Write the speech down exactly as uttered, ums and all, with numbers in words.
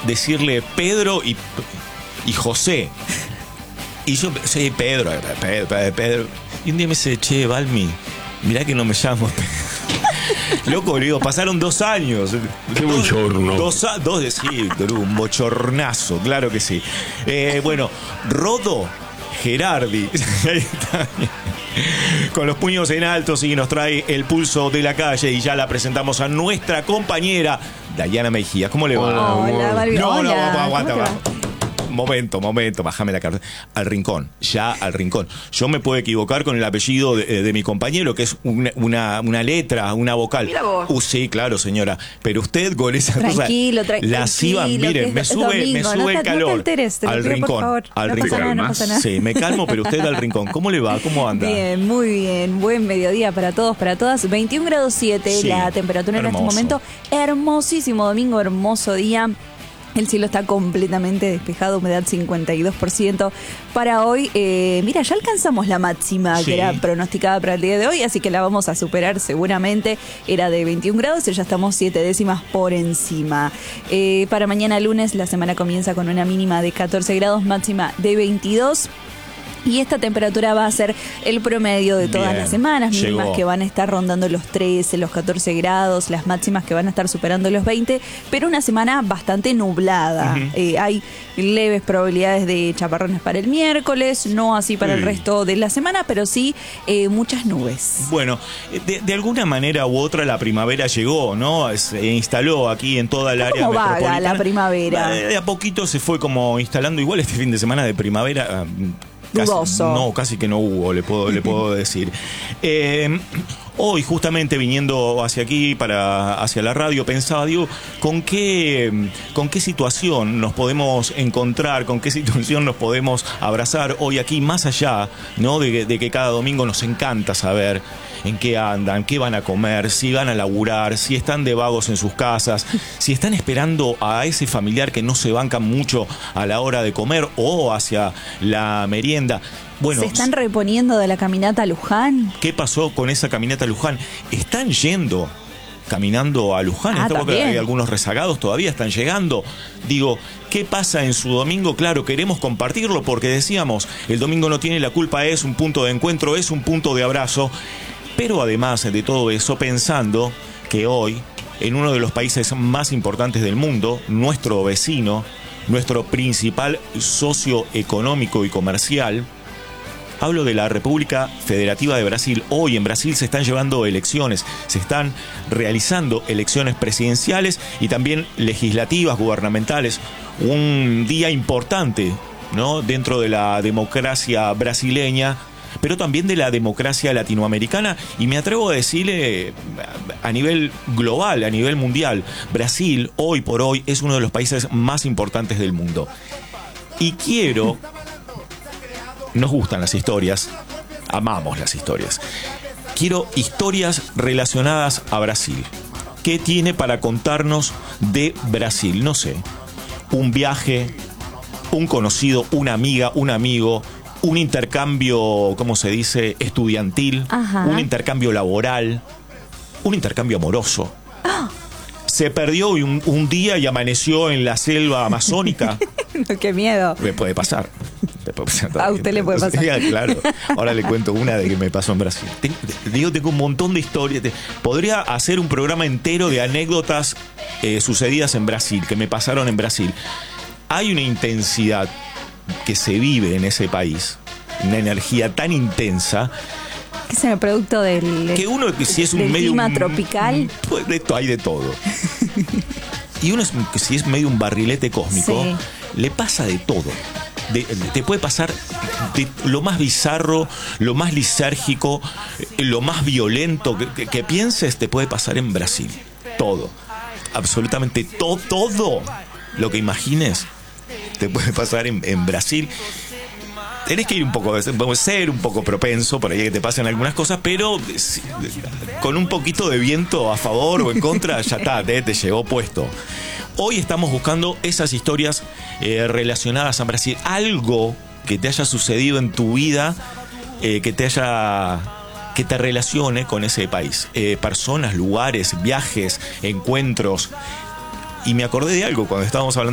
decirle Pedro y, y José. Y yo, sí, Pedro, Pedro, Pedro, Pedro. Y un día me dice, che, Balmi, mirá que no me llamo Loco, le digo, pasaron dos años. Qué bochorno. Dos, dos, sí, un bochornazo, claro que sí. Eh, bueno, Rodo Gerardi. Ahí está. Con los puños en alto, sí, nos trae el pulso de la calle y ya la presentamos a nuestra compañera Dayana Mejía. ¿Cómo le va? Hola, Barbie. No, no, Hola. aguanta, aguanta. Momento, momento, bájame la carta. Al rincón, ya al rincón. Yo me puedo equivocar con el apellido de, de mi compañero, que es una, una, una letra, una vocal. Mira vos. Uh, sí, claro, señora. Pero usted con esa Tranquilo, cosa. tra- Las tranquilo, iban, que miren, es me sube, domingo, me sube no te- el calor. no te alteres, te lo al pido, por rincón, favor. al No rincón. pasa nada, no pasa nada. Sí, me calmo, pero usted al rincón. ¿Cómo le va? ¿Cómo anda? Bien, muy bien. Buen mediodía para todos, para todas. veintiún grados siete Sí, la temperatura en hermoso. este momento. Hermosísimo domingo, hermoso día. El cielo está completamente despejado, humedad cincuenta y dos por ciento para hoy. Eh, mira, ya alcanzamos la máxima Sí. que era pronosticada para el día de hoy, así que la vamos a superar seguramente. Era de veintiún grados y ya estamos siete décimas por encima. Eh, para mañana lunes la semana comienza con una mínima de catorce grados, máxima de veintidós. Y esta temperatura va a ser el promedio de todas Bien, las semanas, mínimas llegó. que van a estar rondando los trece, los catorce grados, las máximas que van a estar superando los veinte, pero una semana bastante nublada. Ujú. Eh, hay leves probabilidades de chaparrones para el miércoles, no así para Sí. el resto de la semana, pero sí eh, muchas nubes. Bueno, de, de alguna manera u otra la primavera llegó, ¿no? Se instaló aquí en toda el Está área como vaga metropolitana. la primavera. Eh, De a poquito se fue como instalando, igual este fin de semana de primavera. ah, Casi, Dudoso. no, casi que no hubo, le puedo, le puedo decir. Eh, hoy, justamente viniendo hacia aquí, para hacia la radio, pensaba, digo, ¿con qué, con qué situación nos podemos encontrar, con qué situación nos podemos abrazar hoy aquí, más allá, ¿no? de, de que cada domingo nos encanta saber en qué andan, qué van a comer, si van a laburar, si están de vagos en sus casas, si están esperando a ese familiar que no se banca mucho a la hora de comer o hacia la merienda. Bueno, ¿Se están reponiendo de la caminata a Luján? ¿qué pasó con esa caminata a Luján? ¿Están yendo caminando a Luján? Ah, Esta época también. hay algunos rezagados todavía, están llegando. Digo, ¿qué pasa en su domingo? Claro, queremos compartirlo porque decíamos, el domingo no tiene la culpa, es un punto de encuentro, es un punto de abrazo. Pero además de todo eso, pensando que hoy, en uno de los países más importantes del mundo, nuestro vecino, nuestro principal socio económico y comercial, hablo de la República Federativa de Brasil. Hoy en Brasil se están llevando elecciones, se están realizando elecciones presidenciales y también legislativas, gubernamentales. Un día importante, ¿no? Dentro de la democracia brasileña, pero también de la democracia latinoamericana, y me atrevo a decirle a nivel global, a nivel mundial, Brasil hoy por hoy es uno de los países más importantes del mundo. Y quiero, nos gustan las historias, amamos las historias, quiero historias relacionadas a Brasil. ¿Qué tiene para contarnos de Brasil? No sé, un viaje, un conocido, una amiga, un amigo, un intercambio, ¿cómo se dice?, estudiantil, Ajá. un intercambio laboral, un intercambio amoroso. ¡Ah! Se perdió y un, un día y amaneció en la selva amazónica. ¡Qué miedo! Me puede pasar. Me puede pasar A usted le puede pasar. Sí, claro. Ahora le cuento una de que me pasó en Brasil. Tengo, digo, tengo un montón de historias. Podría hacer un programa entero de anécdotas eh, sucedidas en Brasil, que me pasaron en Brasil. Hay una intensidad que se vive en ese país, una energía tan intensa, ¿Qué es el producto del, que uno, si es un del medio clima un- tropical? pues de esto hay de todo. Y uno es, que si es medio un barrilete cósmico, Sí. le pasa de todo. De- te puede pasar de lo más bizarro, lo más lisérgico, eh, lo más violento que, que- que pienses, te puede pasar en Brasil. Todo. Absolutamente to- todo lo que imagines te puede pasar en, en Brasil. Tenés que ir un poco, ser un poco propenso por ahí que te pasen algunas cosas, pero si- con un poquito de viento a favor o en contra, ya está, te, te llegó puesto. Hoy estamos buscando esas historias eh, relacionadas a Brasil. Algo que te haya sucedido en tu vida, eh, que te haya, que te relacione con ese país. Eh, personas, lugares, viajes, encuentros. Y me acordé de algo cuando estábamos hablando